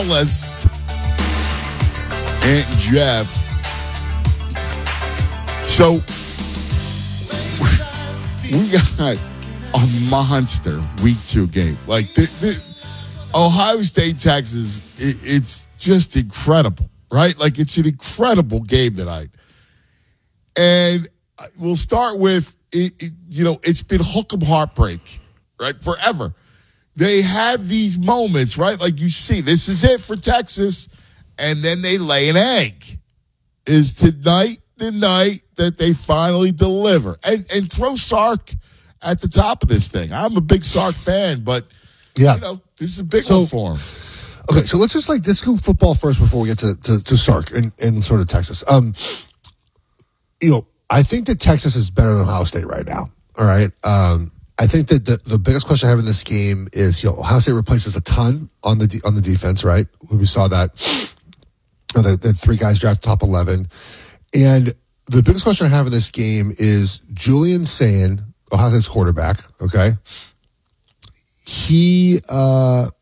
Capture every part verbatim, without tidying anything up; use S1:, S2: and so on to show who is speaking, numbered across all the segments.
S1: Let's and Jeff. So we got a monster week two game. Like the, the Ohio State, Texas, it, it's just incredible, right? Like it's an incredible game tonight. And we'll start with, it, it, you know, it's been hook 'em heartbreak, right? Forever. They have these moments, right? Like you see, this is it for Texas, and then they lay an egg. Is tonight the night that they finally deliver? And and throw Sark at the top of this thing. I'm a big Sark fan, but, yeah. you know, this is a big so, one for him.
S2: Okay, so let's just, like, let's go football first before we get to, to, to Sark and, and sort of Texas. Um, you know, I think that Texas is better than Ohio State right now, all right? Um I think that the, the biggest question I have in this game is, you know, Ohio State replaces a ton on the de- on the defense, right? We saw that. The, the three guys draft top eleven. And the biggest question I have in this game is Julian Sayin, Ohio State's quarterback, okay? He, uh,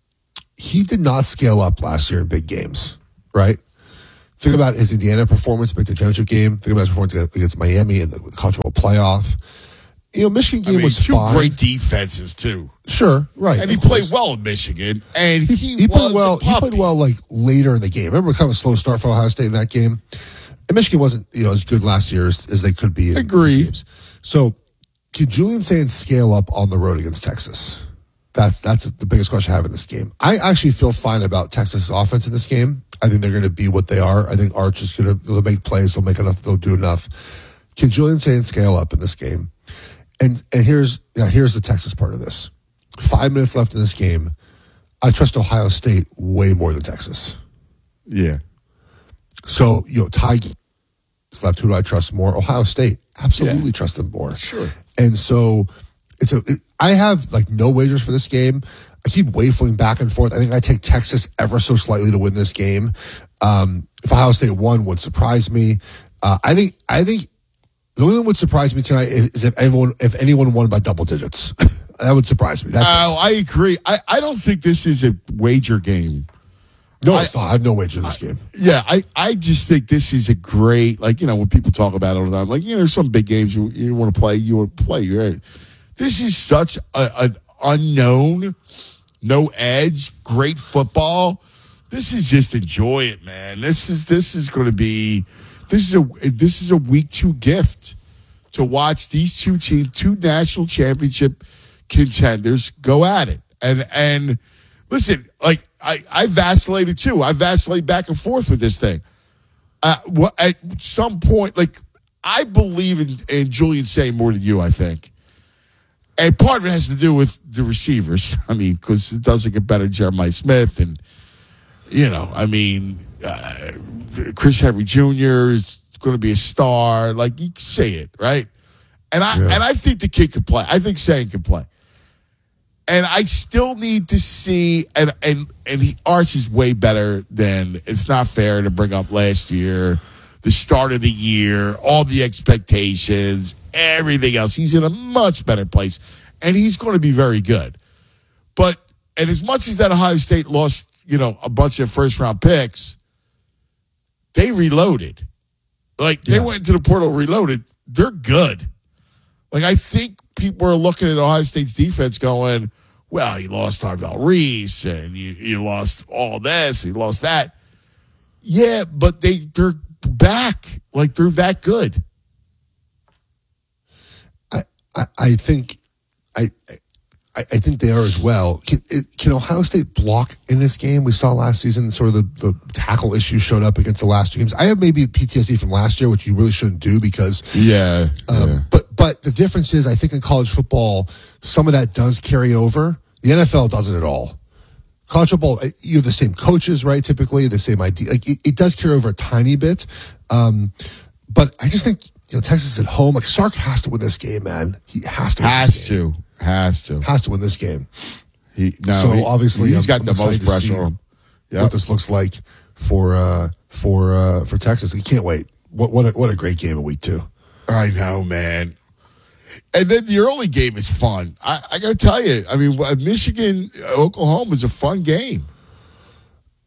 S2: he did not scale up last year in big games, right? Think about his Indiana performance, big championship game. Think about his performance against Miami in the college football playoff. You know, Michigan game I mean, was
S1: two
S2: fine.
S1: Great defenses too.
S2: Sure, right.
S1: And he
S2: course.
S1: played well in Michigan, and he,
S2: he, he
S1: was
S2: played well.
S1: A puppy.
S2: He played well like later in the game. Remember, kind of a slow start for Ohio State in that game. And Michigan wasn't, you know, as good last year as, as they could be. In
S1: Agree.
S2: Games. So, can Julian Sayin scale up on the road against Texas? That's that's the biggest question I have in this game. I actually feel fine about Texas' offense in this game. I think they're going to be what they are. I think Arch is going to make plays. They'll make enough. They'll do enough. Can Julian Sayin scale up in this game? And and here's you know, here's the Texas part of this. Five minutes left in this game. I trust Ohio State way more than Texas.
S1: Yeah.
S2: So, you know, Ty is left. Who do I trust more? Ohio State. Absolutely
S1: yeah.
S2: trust them more.
S1: Sure.
S2: And so it's a. It, I have like no wagers for this game. I keep wavering back and forth. I think I take Texas ever so slightly to win this game. Um, if Ohio State won, would surprise me. Uh, I think. I think. The only thing that would surprise me tonight is if anyone if anyone won by double digits. That would surprise me. That's
S1: oh, I agree. I, I don't think this is a wager game.
S2: No,
S1: I,
S2: it's not. I have no wager in this
S1: I,
S2: game.
S1: Yeah, I, I just think this is a great, like, you know, when people talk about it all the time, like, you know, there's some big games you, you want to play, you want to play. Right? This is such a, an unknown, no edge, great football. This is just enjoy it, man. This is this is going to be. This is a this is a week two gift to watch these two teams, two national championship contenders, go at it. And and listen, like I, I vacillated too. I vacillate back and forth with this thing. Uh, what, at some point, like I believe in, in Julian Sayin more than you, I think. And part of it has to do with the receivers. I mean, because it doesn't get better than Jeremiah Smith and, you know, I mean, uh, Chris Henry Junior is going to be a star. Like, you can say it, right? And I yeah. and I think the kid can play. I think Sayin can play. And I still need to see, and and and he, Arch is way better than, it's not fair to bring up last year, the start of the year, all the expectations, everything else. He's in a much better place, and he's going to be very good. But, and as much as that Ohio State lost, you know, a bunch of first-round picks, they reloaded. Like, they yeah. went into the portal reloaded. They're good. Like, I think people are looking at Ohio State's defense going, well, you lost Harvell Reese, and you, you lost all this, you lost that. Yeah, but they, they're back. Like, they're that good.
S2: I I, I think I, I I think they are as well. Can, can Ohio State block in this game? We saw last season sort of the, the tackle issue showed up against the last two games. I have maybe P T S D from last year, which you really shouldn't do because
S1: yeah,
S2: um,
S1: yeah.
S2: but but the difference is, I think in college football, some of that does carry over. The N F L doesn't at all. College football, you have the same coaches, right? Typically, the same idea. Like it, it does carry over a tiny bit, um, but I just think you know Texas at home. Like Sark has to win this game, man. He has to. Win
S1: has
S2: this game.
S1: to. Has to.
S2: Has to win this game.
S1: He no.
S2: So
S1: he,
S2: obviously,
S1: he's
S2: I'm,
S1: got
S2: I'm
S1: the most pressure on him.
S2: Yep. What this looks like for uh, for uh, for Texas. You can't wait. What what a, what a great game in week two.
S1: I know, man. And then the early game is fun. I, I got to tell you, I mean, Michigan, Oklahoma is a fun game.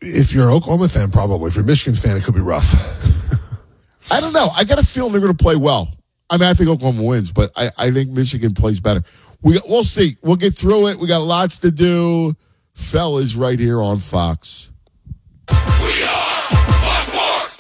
S2: if you're an Oklahoma fan, probably. If you're a Michigan fan, it could be rough.
S1: I don't know. I got a feeling they're going to play well. I mean, I think Oklahoma wins, but I, I think Michigan plays better. We, we'll see. We'll get through it. We got lots to do. Fellas, right here on Fox.
S3: We are Fox.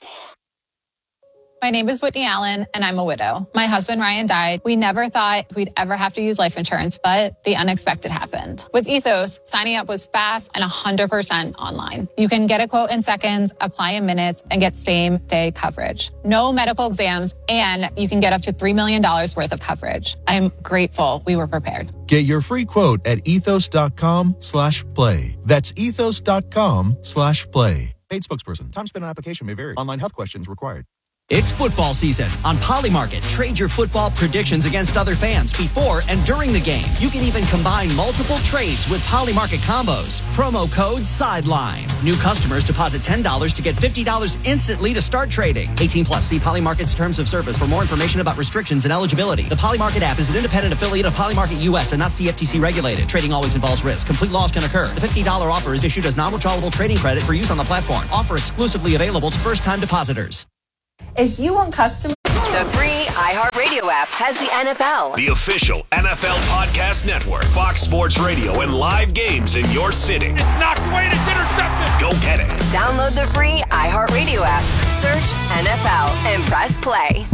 S4: My name is Whitney Allen, and I'm a widow. My husband, Ryan, died. We never thought we'd ever have to use life insurance, but the unexpected happened. With Ethos, signing up was fast and one hundred percent online. You can get a quote in seconds, apply in minutes, and get same-day coverage. No medical exams, and you can get up to three million dollars worth of coverage. I'm grateful we were prepared.
S5: Get your free quote at ethos.com slash play. That's ethos.com slash play. Paid spokesperson. Time spent on application may vary. Online health questions required.
S6: It's football season. On Polymarket, trade your football predictions against other fans before and during the game. You can even combine multiple trades with Polymarket combos. Promo code SIDELINE. New customers deposit ten dollars to get fifty dollars instantly to start trading. eighteen plus. See Polymarket's terms of service for more information about restrictions and eligibility. The Polymarket app is an independent affiliate of Polymarket U S and not C F T C regulated. Trading always involves risk. Complete loss can occur. The fifty dollars offer is issued as non-withdrawable trading credit for use on the platform. Offer exclusively available to first-time depositors.
S7: If you want customers...
S8: The free iHeartRadio app has the N F L.
S3: The official N F L podcast network. Fox Sports Radio and live games in your city. It's knocked away and it's intercepted. Go get it.
S8: Download the free iHeartRadio app. Search N F L and press play.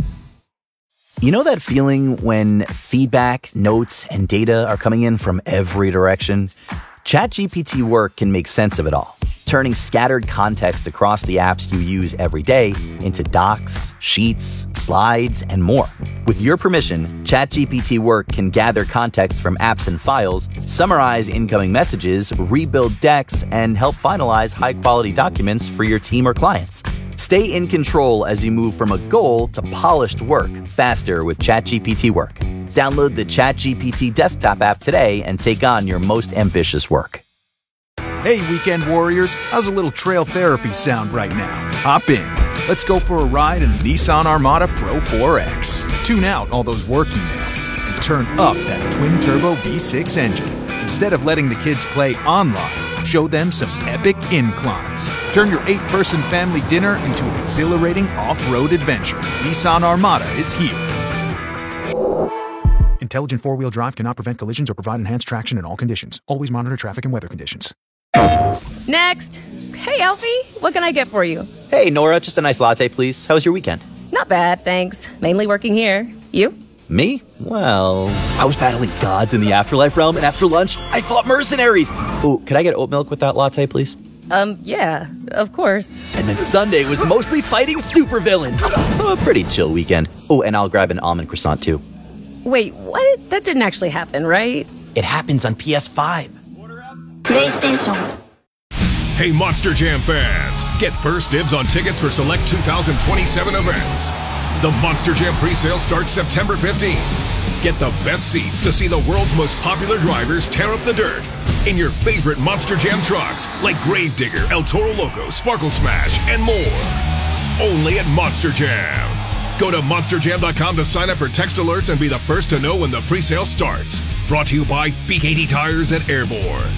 S9: You know that feeling when feedback, notes, and data are coming in from every direction? ChatGPT Work can make sense of it all, turning scattered context across the apps you use every day into docs, sheets, slides, and more. With your permission, ChatGPT Work can gather context from apps and files, summarize incoming messages, rebuild decks, and help finalize high-quality documents for your team or clients. Stay in control as you move from a goal to polished work faster with ChatGPT Work. Download the ChatGPT desktop app today and take on your most ambitious work.
S10: Hey, weekend warriors, how's a little trail therapy sound right now? Hop in. Let's go for a ride in the Nissan Armada Pro four X. Tune out all those work emails and turn up that twin-turbo V six engine. Instead of letting the kids play online, show them some epic inclines. Turn your eight-person family dinner into an exhilarating off-road adventure. Nissan Armada is here. Intelligent four-wheel drive cannot prevent collisions or provide enhanced traction in all conditions. Always monitor traffic and weather conditions.
S11: Next. Hey, Alfie. What can I get for you?
S9: Hey, Nora. Just a nice latte, please. How was your weekend?
S11: Not bad, thanks. Mainly working here. You?
S9: Me? Well, I was battling gods in the afterlife realm, and after lunch, I fought mercenaries. Oh, could I get oat milk with that latte, please?
S11: Um, yeah, of course.
S9: And then Sunday was mostly fighting supervillains. So a pretty chill weekend. Oh, and I'll grab an almond croissant, too.
S11: Wait, what? That didn't actually happen, right?
S9: It happens on P S five.
S3: PlayStation. Hey, Monster Jam fans. Get first dibs on tickets for select two thousand twenty-seven events. The Monster Jam presale starts September fifteenth. Get the best seats to see the world's most popular drivers tear up the dirt in your favorite Monster Jam trucks like Gravedigger, El Toro Loco, Sparkle Smash, and more. Only at Monster Jam. Go to monster jam dot com to sign up for text alerts and be the first to know when the presale starts. Brought to you by B K T Tires and Airborne.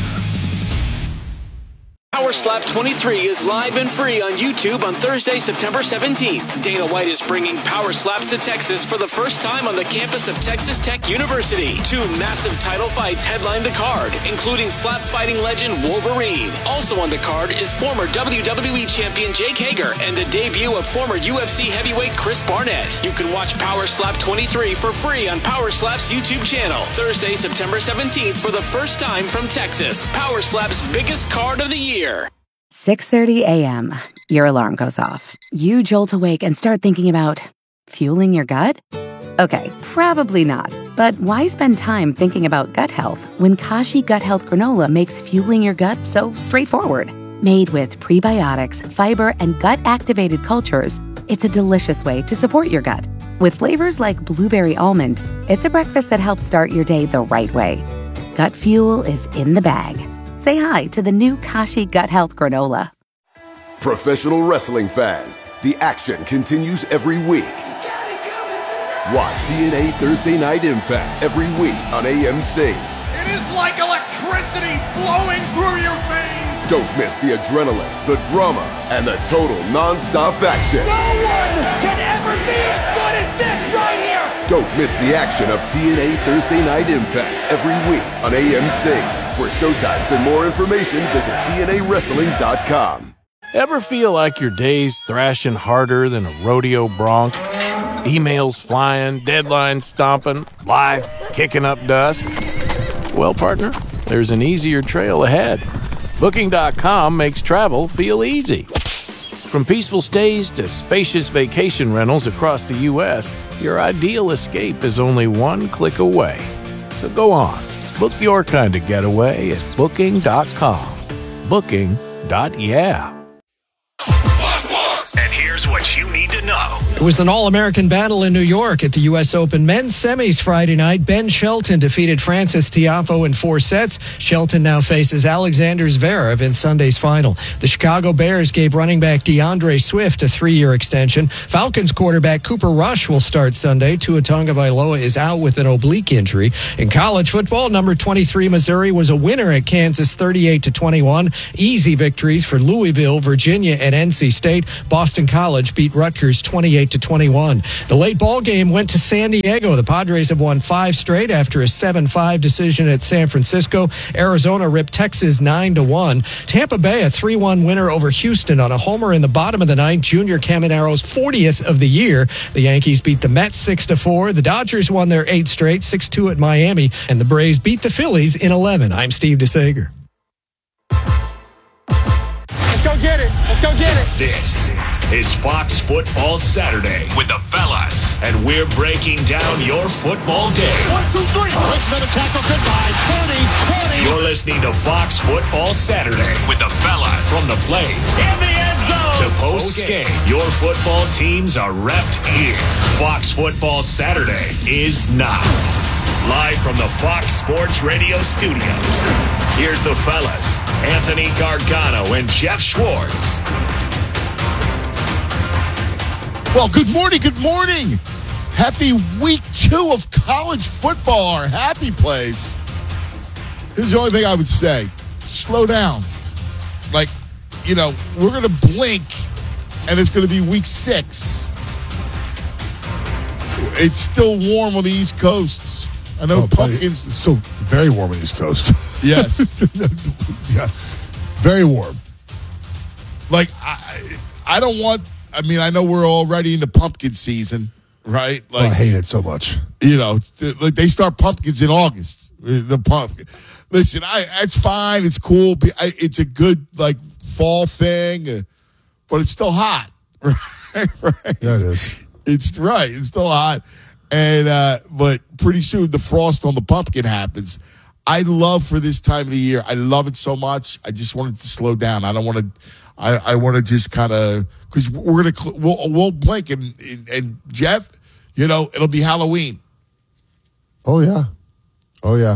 S12: Power Slap twenty-three is live and free on YouTube on Thursday, September seventeenth. Dana White is bringing Power Slaps to Texas for the first time on the campus of Texas Tech University. Two massive title fights headline the card, including slap fighting legend Wolverine. Also on the card is former W W E champion Jake Hager and the debut of former U F C heavyweight Chris Barnett. You can watch Power Slap twenty-three for free on Power Slap's YouTube channel. Thursday, September seventeenth for the first time from Texas. Power Slap's biggest card of the year.
S13: six thirty a.m. Your alarm goes off. You jolt awake and start thinking about fueling your gut? Okay, probably not. But why spend time thinking about gut health when Kashi Gut Health Granola makes fueling your gut so straightforward? Made with prebiotics, fiber, and gut-activated cultures, it's a delicious way to support your gut. With flavors like blueberry almond, it's a breakfast that helps start your day the right way. Gut fuel is in the bag. Say hi to the new Kashi Gut Health Granola.
S14: Professional wrestling fans, the action continues every week. Watch T N A Thursday Night Impact every week on A M C.
S15: It is like electricity flowing through your veins.
S14: Don't miss the adrenaline, the drama, and the total non-stop action.
S15: No one can ever be as good as this right here!
S14: Don't miss the action of T N A Thursday Night Impact every week on A M C. For showtimes and more information, visit T N A wrestling dot com.
S16: Ever feel like your day's thrashing harder than a rodeo bronc? Emails flying, deadlines stomping, life kicking up dust? Well, partner, there's an easier trail ahead. Booking dot com makes travel feel easy. From peaceful stays to spacious vacation rentals across the U S, your ideal escape is only one click away. So go on, book your kind of getaway at Booking dot com. Booking. Yeah.
S3: And here's what you need to know.
S17: It was an all-American battle in New York at the U S Open men's semis Friday night. Ben Shelton defeated Francis Tiafoe in four sets. Shelton now faces Alexander Zverev in Sunday's final. The Chicago Bears gave running back DeAndre Swift a three-year extension. Falcons quarterback Cooper Rush will start Sunday. Tua Tagovailoa is out with an oblique injury. In college football, number twenty-three Missouri was a winner at Kansas thirty-eight to twenty-one. Easy victories for Louisville, Virginia, and N C State. Boston College beat Rutgers twenty-eight to twenty-one. The late ball game went to San Diego. The Padres have won five straight after a seven five decision at San Francisco. Arizona ripped Texas nine to one. Tampa Bay a three one winner over Houston on a homer in the bottom of the ninth. Junior Caminero's fortieth of the year. The Yankees beat the Mets six to four. The Dodgers won their eighth straight, six two at Miami, and the Braves beat the Phillies in eleven. I'm Steve DeSager.
S15: Let's go get it. Let's go get it.
S3: This is Fox Football Saturday with the fellas, and we're breaking down your football day.
S15: One, two, three. Makes another tackle. Goodbye. thirty, twenty.
S3: You're listening to Fox Football Saturday with the fellas. From the plays
S15: In the end zone.
S3: to post game, your football teams are repped here. Fox Football Saturday is now. Live from the Fox Sports Radio studios, here's the fellas, Anthony Gargano and Jeff Schwartz.
S1: Well, good morning, good morning. Happy week two of college football, our happy place. Here's the only thing I would say. Slow down. Like, you know, we're going to blink, and it's going to be week six. It's still warm on the East Coast. I know
S2: oh,
S1: pumpkins.
S2: It's still very warm on the East Coast.
S1: Yes.
S2: Yeah. Very warm.
S1: Like, I, I don't want, I mean, I know we're already in the pumpkin season, right? Like,
S2: oh, I hate it so much.
S1: You know, like they start pumpkins in August. The pumpkin. Listen, I it's fine. It's cool. It's a good, like, fall thing, but it's still hot. Right? Right?
S2: Yeah, it is.
S1: It's right. It's still hot. And, uh, but pretty soon the frost on the pumpkin happens. I love for this time of the year. I love it so much. I just want it to slow down. I don't want to, I, I want to just kind of, because we're going to, we'll, we'll blink and, and, and Jeff, you know, it'll be Halloween.
S2: Oh, yeah. Oh, yeah.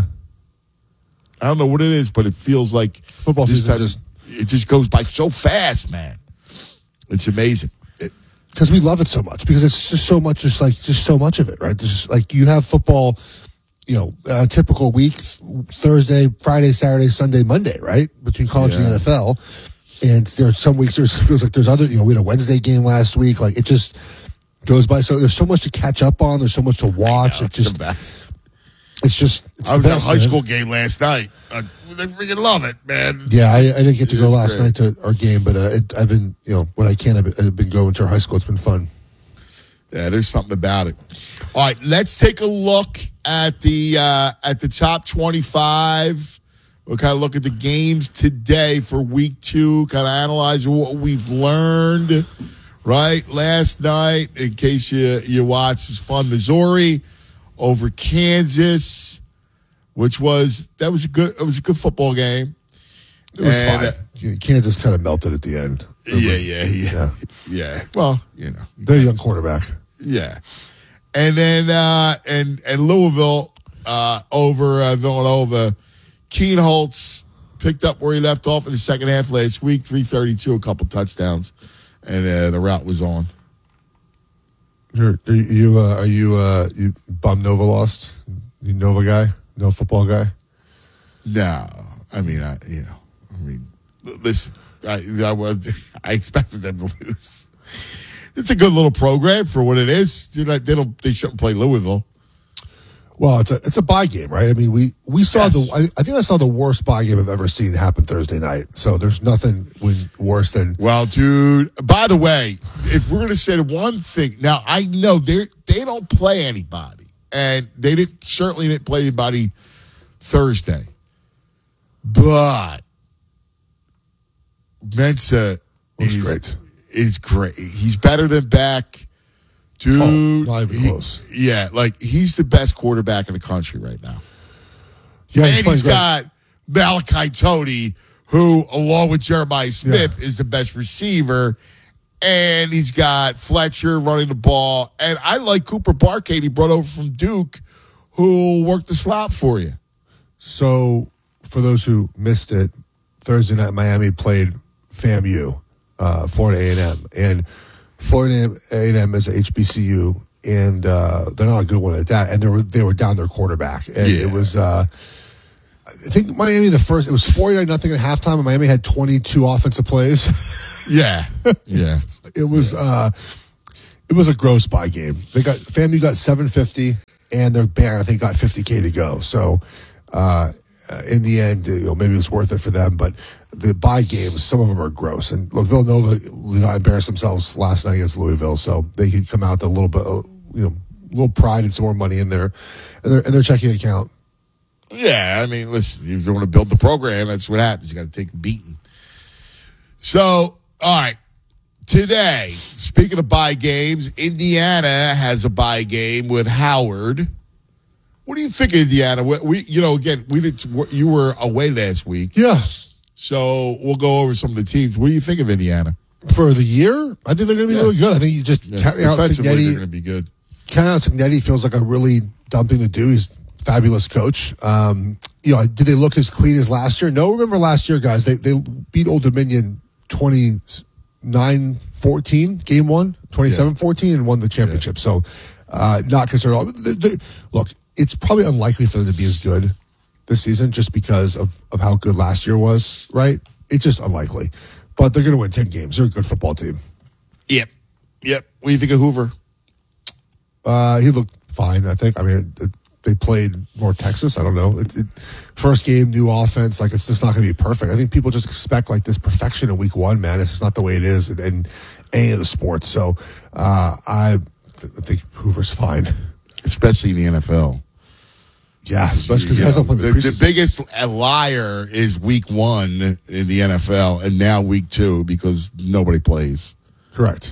S1: I don't know what it is, but it feels like
S2: football season time, just,
S1: it just goes by so fast, man. It's amazing.
S2: Because we love it so much. Because it's just so much, just like, just so much of it, right? Just like you have football, you know, a typical week, Thursday, Friday, Saturday, Sunday, Monday, right? Between college yeah. and the N F L. And there's some weeks, there's feels like there's other, you know, we had a Wednesday game last week. Like, it just goes by. So there's so much to catch up on. There's so much to watch.
S1: Know,
S2: it's just,
S1: the best.
S2: It's just, it's
S1: I was
S2: best,
S1: at a high
S2: man.
S1: school game last night. Uh, they freaking love it, man.
S2: Yeah, I, I didn't get to
S1: it
S2: go last
S1: great.
S2: night to our game, but uh, it, I've been, you know, when I can, I've been, I've been going to our high school. It's been fun.
S1: Yeah, there's something about it. All right, let's take a look at the uh, at the top twenty-five. We'll kind of look at the games today for week two, kind of analyze what we've learned, right? Last night, in case you, you watched, was fun. Missouri over Kansas, which was, that was a good, it was a good football game.
S2: It was
S1: and,
S2: fine. Uh, Kansas kind of melted at the end. It
S1: yeah,
S2: was,
S1: yeah, yeah, yeah. Yeah. Well, you know.
S2: They're a young quarterback.
S1: Yeah. And then, uh, and, and Louisville uh, over uh, Villanova. Keen Holtz picked up where he left off in the second half last week, three thirty-two, a couple touchdowns, and uh, the route was on.
S2: You're, are you uh, are you uh, you bum Nova lost? You Nova guy? No football guy?
S1: No. I mean, I you know, I mean, listen, I, I, was, I expected them to lose. It's a good little program for what it is. You're not, they don't. They shouldn't play Louisville.
S2: Well, it's a it's a bye game, right? I mean, we we saw
S1: Yes.
S2: the. I, I think I saw the worst bye game I've ever seen happen Thursday night. So there's nothing worse than.
S1: Well, dude. By the way, if we're going to say the one thing, now I know they they don't play anybody, and they didn't certainly didn't play anybody Thursday, but Mensa
S2: Looks
S1: is
S2: great.
S1: Is great. He's better than Beck. Dude,
S2: Oh, not even
S1: he-
S2: close.
S1: Yeah, like he's the best quarterback in the country right now.
S2: Yeah, he's
S1: and
S2: playing
S1: he's
S2: great.
S1: got Malachi Tony, who, along with Jeremiah Smith, is the best receiver. And he's got Fletcher running the ball. And I like Cooper Barkade, he brought over from Duke, who worked the slot for you.
S2: So, for those who missed it, Thursday night Miami played FAMU, uh, Florida A and M, and Florida A and M is a H B C U, and uh, they're not a good one at that. And they were they were down their quarterback, and
S1: Yeah.
S2: it was uh, I think Miami the first it was forty-nine nothing at halftime, and Miami had twenty-two offensive plays.
S1: Yeah, yeah.
S2: It was uh, it was a gross buy game. They got FAMU got seven fifty, and their band I think got fifty K to go. So uh, in the end, you know, maybe it was worth it for them. But the buy games, some of them are gross. And look, Villanova did not embarrass themselves last night against Louisville, so they could come out with a little bit, uh, you know, a little pride and some more money in their in their, in their checking account.
S1: Yeah, I mean, listen, if you want to build the program, that's what happens. You got to take a beating. So, all right. Today, speaking of bye games, Indiana has a bye game with Howard. What do you think of Indiana? We, we you know, again, we did. You were away last week.
S2: Yeah.
S1: So we'll go over some of the teams. What do you think of Indiana?
S2: For the year, I think they're going to be
S1: Yeah.
S2: really good. I think you just
S1: Yeah,
S2: carry out
S1: defensively, they're
S2: Signetti.
S1: going to be good.
S2: Carry out Signetti feels like a really dumb thing to do. He's a fabulous coach. Um, you know, did they look as clean as last year? No. Remember last year, guys? They they beat Old Dominion twenty-nine fourteen, game one, twenty-seven fourteen, and won the championship. So, uh, not concerned at all. They- they- look, it's probably unlikely for them to be as good this season just because of, of how good last year was, right? It's just unlikely. But they're going to win ten games. They're a good football team.
S1: Yep. Yep. What do you think of Hoover?
S2: Uh, he looked fine, I think. I mean, it, they played North Texas. I don't know. It, it, first game, new offense. Like, it's just not going to be perfect. I think people just expect, like, this perfection in week one, man. It's just not the way it is in, in any of the sports. So, uh, I, I think Hoover's fine.
S1: Especially in the N F L.
S2: Yeah, especially because he
S1: You
S2: hasn't
S1: know,
S2: played the
S1: the, the
S2: preseason.
S1: biggest liar is week one in the N F L, and now week two because nobody plays.
S2: Correct.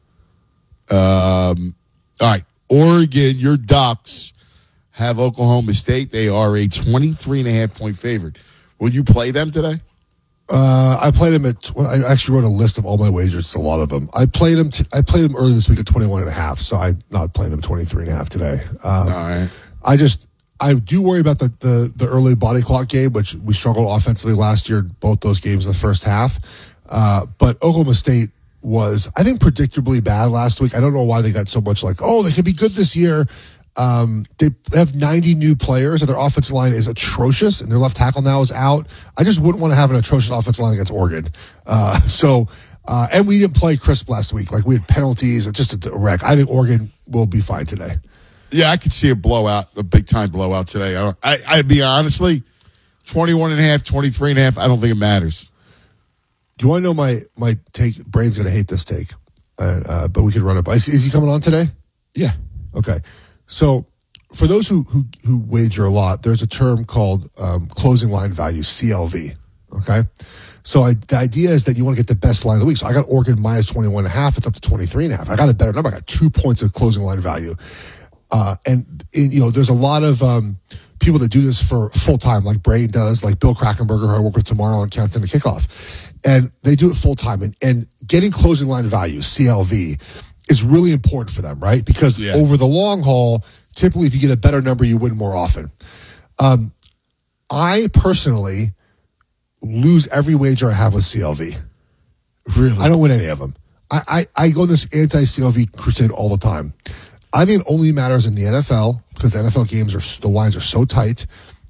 S1: Um, all right. Oregon, your Ducks have Oklahoma State. They are a twenty-three and a half point favorite. Will you play them today?
S2: Uh, I played him at. I actually wrote a list of all my wagers. It's a lot of them. I played him. T- I played him earlier this week at twenty-one and a half. So I'm not playing them twenty-three and a half today. Um,
S1: All right.
S2: I just. I do worry about the, the the early body clock game, which we struggled offensively last year. Both those games in the first half. Uh, but Oklahoma State was, I think, predictably bad last week. I don't know why they got so much like, oh, they could be good this year. Um, they have ninety new players, and their offensive line is atrocious, and their left tackle now is out. I just wouldn't want to have an atrocious offensive line against Oregon. Uh, so, uh, and we didn't play crisp last week. Like, we had penalties, just a wreck. I think Oregon will be fine today.
S1: Yeah, I could see a blowout, a big time blowout today. I don't, I, I'd be honestly, twenty-one and a half, twenty-three and a half. I don't think it matters.
S2: Do you want to know my my take? Brain's going to hate this take, uh, uh, but we could run it by. Is, is he coming on today?
S1: Yeah.
S2: Okay. So, for those who who, who wager a lot, there's a term called um, closing line value, C L V. Okay. So I, the idea is that you want to get the best line of the week. So I got Oregon minus twenty-one and a half. It's up to twenty-three and a half. I got a better number. I got two points of closing line value. Uh, and, and, you know, there's a lot of um, people that do this for full time, like Braden does, like Bill Krakenberger, who I work with tomorrow on Countdown to Kickoff. And they do it full time. And, and getting closing line value, C L V, is really important for them, right? Because
S1: Yeah.
S2: over the long haul, typically if you get a better number, you win more often. Um, I personally lose every wager I have with C L V.
S1: Really?
S2: I don't win any of them. I, I, I go this anti-C L V crusade all the time. I think it only matters in the N F L because the N F L games are, the lines are so tight.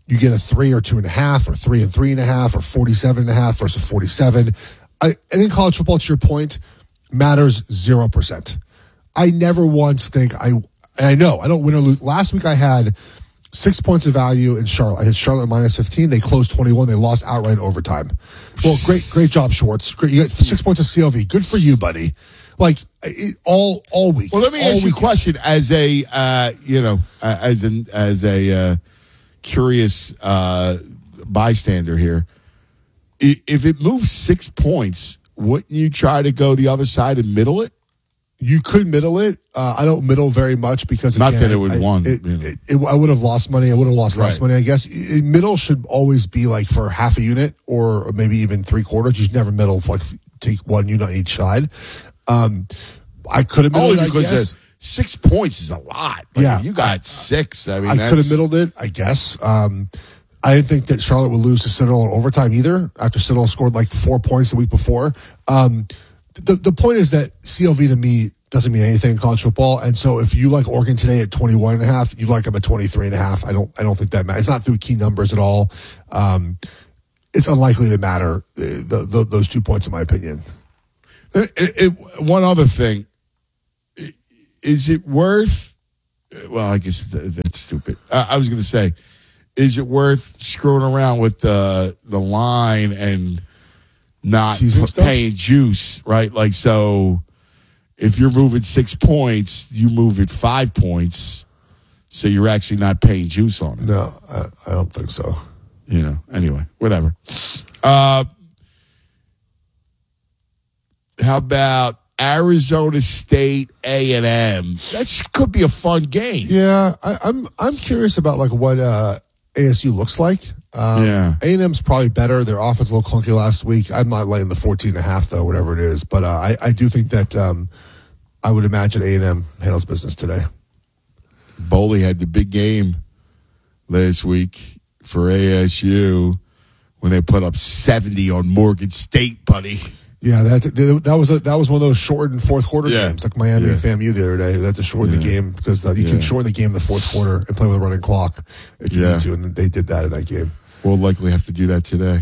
S2: you get a three or two and a half, or three and three and a half, or forty-seven and a half versus forty-seven. I, I think college football, to your point, matters zero percent. I never once think I, and I know I don't win or lose. Last week I had six points of value in Charlotte. I had Charlotte minus fifteen. They closed twenty-one. They lost outright in overtime. Well, great, great job, Schwartz. Great. You got six points of C L V. Good for you, buddy. Like it, all, all week.
S1: Well, let me ask you a question as a, uh, you know, uh, as an as a uh, curious uh, bystander here. I, if it moves six points, wouldn't you try to go the other side and middle it?
S2: You could middle it. Uh, I don't middle very much because
S1: not
S2: again,
S1: that it would
S2: I,
S1: want.
S2: It,
S1: you know.
S2: it, it, I would have lost money. I would have lost
S1: Right.
S2: less money. I guess it, middle should always be like for half a unit or maybe even three quarters. You should never middle for like take one unit on each side. Um, I could have middled
S1: oh,
S2: it. I
S1: because
S2: guess.
S1: Uh, six points is a lot. Like,
S2: yeah,
S1: if you got six. I mean,
S2: I could have middled it. I guess. Um, I didn't think that Charlotte would lose to Citadel in overtime either. After Citadel scored like four points the week before. Um, the the point is that C L V to me doesn't mean anything in college football. And so if you like Oregon today at twenty-one and a half, you like them at twenty-three and a half. I don't, I don't think that matters. It's not through key numbers at all. Um, it's unlikely to matter, the, the, those two points, in my opinion.
S1: It, it, one other thing. Is it worth, well, I guess that's stupid. I, I was going to say, is it worth screwing around with the, the line and not paying juice, right? Like, so if you're moving six points, you move it five points, so you're actually not paying juice on it.
S2: No, I, I don't think so.
S1: You know, anyway, whatever. Uh, how about Arizona State A and M? That could be a fun game.
S2: Yeah, I, I'm I'm curious about like what uh, A S U looks like. Um,
S1: yeah,
S2: A and M's probably better. Their offense a little clunky last week. I'm not laying the fourteen and a half though, whatever it is. But uh, I I do think that um, I would imagine A and M handles business today.
S1: Boley had the big game last week for A S U when they put up seventy on Morgan State, buddy.
S2: Yeah, that that was a, that was one of those shortened fourth quarter
S1: yeah.
S2: games, like Miami
S1: yeah.
S2: and FAMU the other day. They had to shorten yeah. the game because uh, you yeah. can shorten the game in the fourth quarter and play with a running clock if you yeah. need to, and they did that in that game.
S1: We'll likely have to do that today.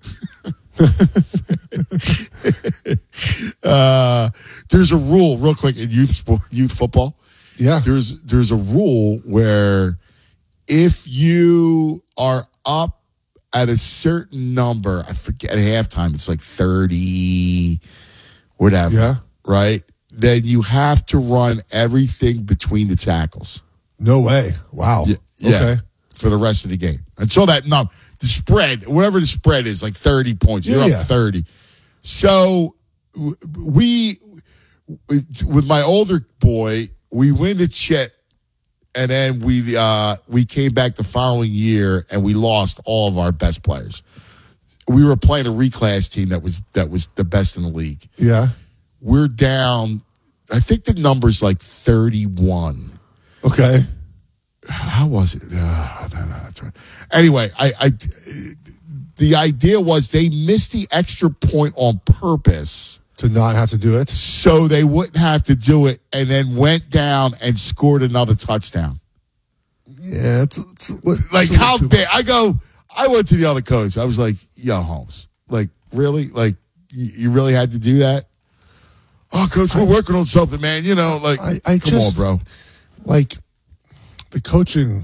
S1: uh, there's a rule, real quick, in youth sport, youth football.
S2: Yeah,
S1: there's there's a rule where if you are up at a certain number, I forget at halftime, it's like thirty, whatever.
S2: Yeah.
S1: Right? Then you have to run everything between the tackles.
S2: No way. Wow.
S1: Yeah. yeah
S2: okay.
S1: For the rest of the game. Until that number, the spread, whatever the spread is, like thirty points. You're
S2: yeah,
S1: up
S2: yeah.
S1: thirty. So we, with my older boy, we win the chip. And then we uh, we came back the following year and we lost all of our best players. We were playing a reclass team that was that was the best in the league.
S2: Yeah,
S1: we're down. I think the number's like thirty-one.
S2: Okay,
S1: how was it? Uh, no, no, that's right. Anyway, I, I the idea was they missed the extra point on purpose.
S2: To not have to do it?
S1: So they wouldn't have to do it, and then went down and scored another touchdown.
S2: Yeah. It's, it's, it's
S1: like, how big? I go, I went to the other coach. I was like, yo, Holmes, like, really? Like, you, you really had to do that? Oh, coach, we're I, working on something, man. You know, like,
S2: I, I
S1: come
S2: just,
S1: on, bro.
S2: Like, the coaching.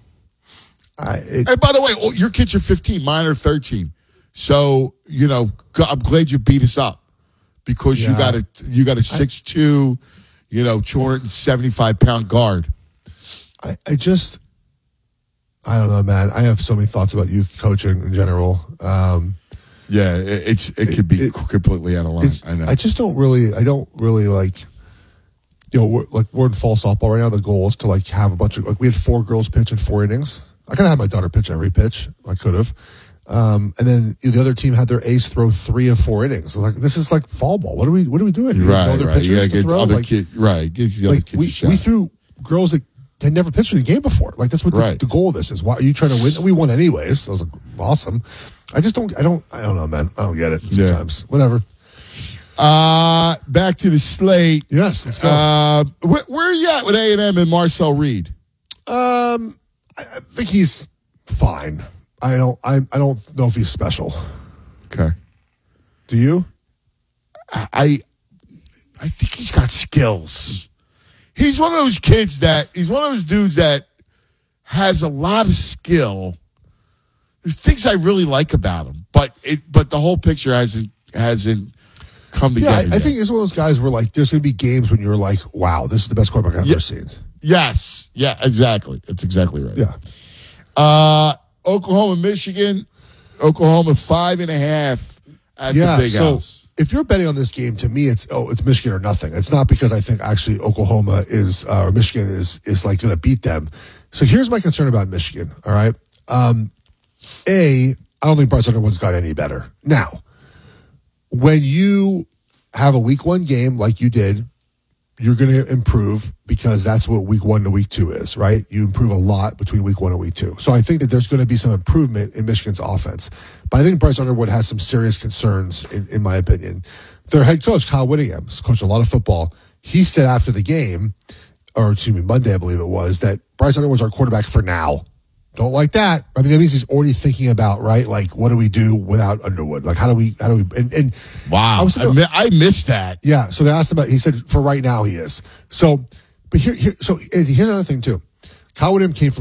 S2: I, it,
S1: and by the way, oh, your kids are fifteen, mine are thirteen. So, you know, I'm glad you beat us up. Because yeah. you got a you got a six two, you know, two hundred seventy-five pound guard.
S2: I, I just, I don't know, man. I have so many thoughts about youth coaching in general. Um,
S1: yeah, it, it's it, it could be it, completely out of line. I know.
S2: I just don't really. I don't really like. You know, we're, like we're in fall softball right now. The goal is to like have a bunch of like we had four girls pitch in four innings. I kind of had my daughter pitch every pitch. I could have. Um, and then the other team had their ace throw three of four innings. I was like, this is like fall ball. What are we? What are we doing?
S1: You right, right. You gotta
S2: to
S1: get
S2: throw?
S1: other
S2: like,
S1: kid, right. Give the other
S2: like
S1: kids
S2: we,
S1: a shot.
S2: we threw girls that had never pitched in the game before. Like that's what the,
S1: right.
S2: the goal of this is. Why are you trying to win? And we won anyways. So I was like, awesome. I just don't. I don't. I don't know, man. I don't get it sometimes. Yeah. Whatever.
S1: Uh back to the slate.
S2: Yes, let's go.
S1: Uh, where, where are you at with A and M and Marcel Reed?
S2: Um, I think he's fine. I don't. I, I don't know if he's special.
S1: Okay.
S2: Do you?
S1: I I think he's got skills. He's one of those kids that he's one of those dudes that has a lot of skill. There's things I really like about him, but it but the whole picture hasn't hasn't come together.
S2: Yeah, I, I think he's one of those guys where like there's going to be games when you're like, wow, this is the best quarterback I've
S1: yeah.
S2: ever seen.
S1: Yes. Yeah, exactly. That's exactly right.
S2: Yeah.
S1: Uh, Oklahoma, Michigan. Oklahoma five and a half at
S2: yeah,
S1: the Big
S2: so
S1: House.
S2: If you're betting on this game, to me, it's oh, it's Michigan or nothing. It's not because I think actually Oklahoma is uh, or Michigan is is like going to beat them. So here's my concern about Michigan. All right, um, a I don't think Bryce Underwood's got any better. Now, when you have a week one game like you did, you're going to improve because that's what week one to week two is, right? You improve a lot between week one and week two. So I think that there's going to be some improvement in Michigan's offense. But I think Bryce Underwood has some serious concerns, in, in my opinion. Their head coach, Kyle Whittingham, has coached a lot of football. He said after the game, or excuse me, Monday, I believe it was, that Bryce Underwood's our quarterback for now. Don't like that. I mean, that means he's already thinking about, right? Like, what do we do without Underwood? Like, how do we, how do we, and, and
S1: wow, I, was thinking, I, mi- I missed that.
S2: Yeah. So they asked him about, he said, for right now he is. So, but here, here so here's another thing too. Kyle Whittingham came from